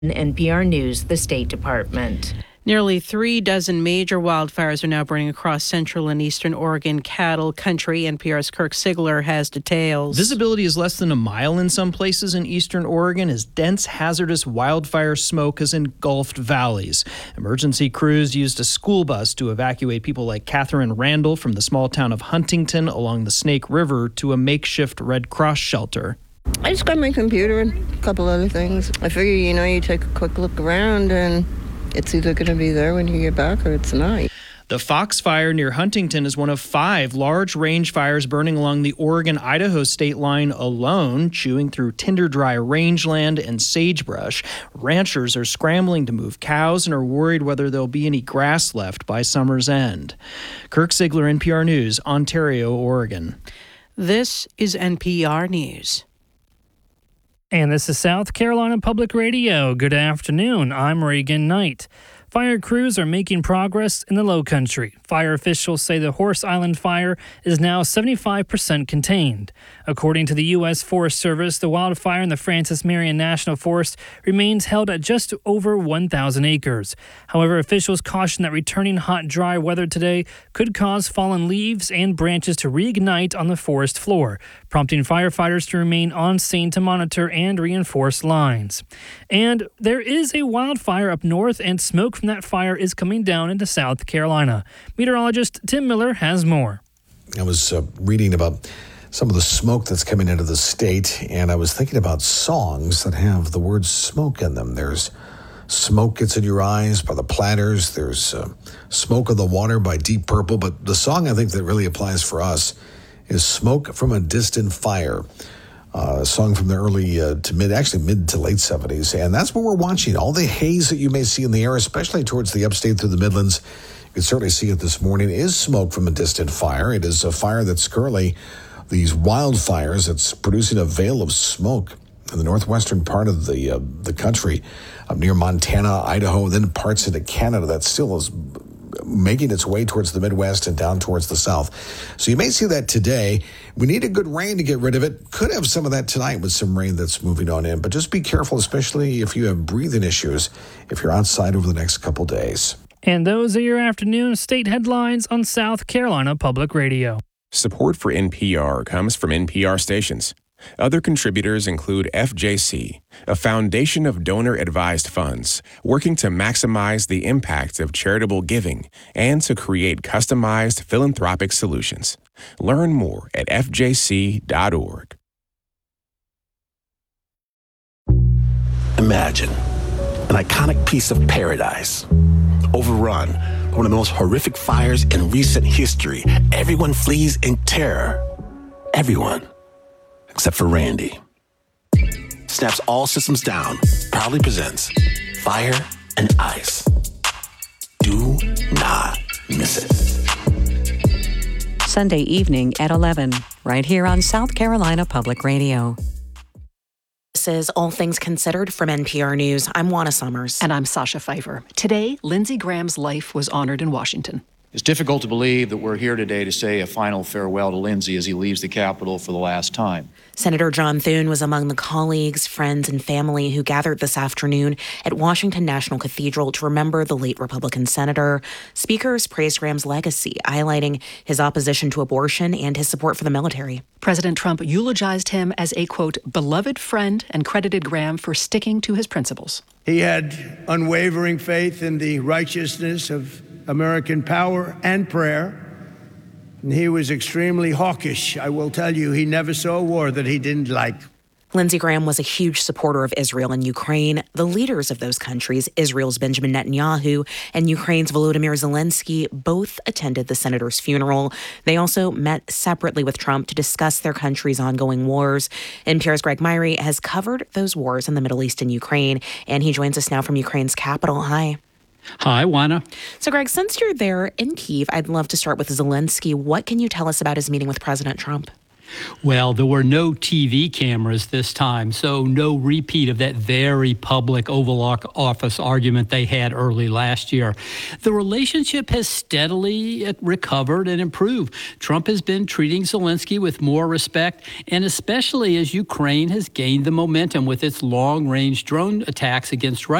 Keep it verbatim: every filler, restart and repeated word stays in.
N P R News, the State Department. Nearly three dozen major wildfires are now burning across central and eastern Oregon cattle country. N P R's Kirk Sigler has details. Visibility is less than a mile in some places in eastern Oregon as dense, hazardous wildfire smoke has engulfed valleys. Emergency crews used a school bus to evacuate people like Catherine Randall from the small town of Huntington along the Snake River to a makeshift Red Cross shelter. I just got my computer and a couple other things. I figure, you know, you take a quick look around and it's either going to be there when you get back or it's not. The Fox Fire near Huntington is one of five large range fires burning along the Oregon-Idaho state line alone, chewing through tinder-dry rangeland and sagebrush. Ranchers are scrambling to move cows and are worried whether there'll be any grass left by summer's end. Kirk Sigler, N P R News, Ontario, Oregon. This is N P R News. And this is South Carolina Public Radio. Good afternoon. I'm Reagan Knight. Fire crews are making progress in the Low Country. Fire officials say the Horse Island fire is now seventy-five percent contained. According to the U S Forest Service, the wildfire in the Francis Marion National Forest remains held at just over one thousand acres. However, officials caution that returning hot, dry weather today could cause fallen leaves and branches to reignite on the forest floor, prompting firefighters to remain on scene to monitor and reinforce lines. And there is a wildfire up north, and smoke from that fire is coming down into South Carolina. Meteorologist Tim Miller has more. I was uh, reading about some of the smoke that's coming into the state, and I was thinking about songs that have the word smoke in them. There's Smoke Gets in Your Eyes by the Platters. There's uh, Smoke of the Water by Deep Purple. But the song I think that really applies for us is Smoke from a Distant Fire. Uh, a song from the early uh, to mid, actually mid to late seventies. And that's what we're watching. All the haze that you may see in the air, especially towards the upstate through the Midlands, you can certainly see it this morning, is smoke from a distant fire. It is a fire that's currently these wildfires that's producing a veil of smoke in the northwestern part of the uh, the country, up near Montana, Idaho, and then parts into Canada that still is making its way towards the Midwest and down towards the South. So you may see that today. We need a good rain to get rid of it. Could have some of that tonight with some rain that's moving on in. But just be careful, especially if you have breathing issues, if you're outside over the next couple days. And those are your afternoon state headlines on South Carolina Public Radio. Support for N P R comes from N P R stations. Other contributors include F J C, a foundation of donor-advised funds working to maximize the impact of charitable giving and to create customized philanthropic solutions. Learn more at f j c dot org. Imagine an iconic piece of paradise, overrun by one of the most horrific fires in recent history. Everyone flees in terror. Everyone. Except for Randy. Snaps All Systems Down proudly presents Fire and Ice. Do not miss it. Sunday evening at eleven, right here on South Carolina Public Radio. This is All Things Considered from N P R News. I'm Juana Summers. And I'm Sasha Pfeiffer. Today, Lindsey Graham's life was honored in Washington. It's difficult to believe that we're here today to say a final farewell to Lindsey as he leaves the Capitol for the last time. Senator John Thune was among the colleagues, friends, and family who gathered this afternoon at Washington National Cathedral to remember the late Republican senator. Speakers praised Graham's legacy, highlighting his opposition to abortion and his support for the military. President Trump eulogized him as a, quote, beloved friend and credited Graham for sticking to his principles. He had unwavering faith in the righteousness of American power and prayer. And he was extremely hawkish. I will tell you, he never saw a war that he didn't like. Lindsey Graham was a huge supporter of Israel and Ukraine. The leaders of those countries, Israel's Benjamin Netanyahu and Ukraine's Volodymyr Zelensky, both attended the senator's funeral. They also met separately with Trump to discuss their country's ongoing wars. N P R's Greg Myrie has covered those wars in the Middle East and Ukraine, and he joins us now from Ukraine's capital. Hi. Hi, Juana. So, Greg, since you're there in Kyiv, I'd love to start with Zelensky. What can you tell us about his meeting with President Trump? Well, there were no T V cameras this time, so no repeat of that very public Oval Office argument they had early last year. The relationship has steadily recovered and improved. Trump has been treating Zelensky with more respect, and especially as Ukraine has gained the momentum with its long-range drone attacks against Russia.